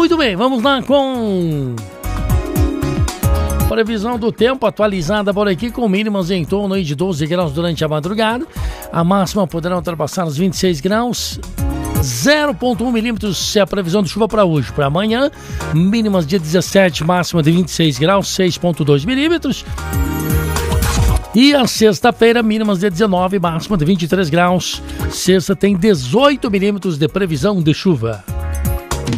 Muito bem, vamos lá com previsão do tempo atualizada por aqui, com mínimas em torno de 12 graus durante a madrugada. A máxima poderá ultrapassar os 26 graus. 0,1 milímetros é a previsão de chuva para hoje. Para amanhã, mínimas de 17, máxima de 26 graus, 6,2 milímetros. E a sexta-feira, mínimas de 19, máxima de 23 graus. Sexta tem 18 milímetros de previsão de chuva.